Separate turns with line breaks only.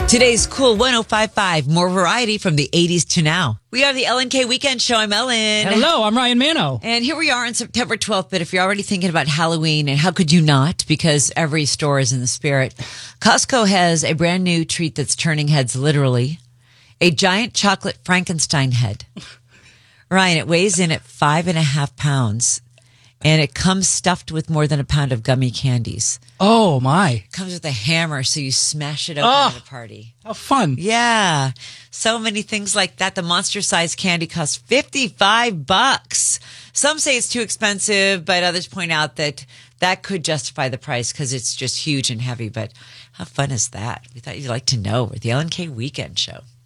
Today's Cool 105.5, more variety from the 80s to now. We are the LNK Weekend Show. I'm Ellen.
Hello, I'm Ryan Mano.
And here we are on September 12th. But if you're already thinking about Halloween, and how could you not? Because every store is in the spirit. Costco has a brand new treat that's turning heads literally. A giant chocolate Frankenstein head. Ryan, it weighs in at 5.5 pounds. And it comes stuffed with more than a pound of gummy candies.
Oh, my.
It comes with a hammer, so you smash it open at a party.
How fun.
Yeah. So many things like that. The monster-sized candy costs $55. Some say it's too expensive, but others point out that that could justify the price because it's just huge and heavy. But how fun is that? We thought you'd like to know. We're the LNK Weekend Show.